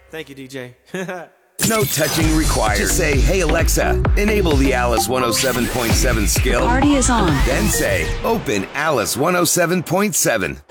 Thank you, DJ. No touching required. Just say, hey Alexa, enable the Alice 107.7 skill. Party is on. Then say, open Alice 107.7.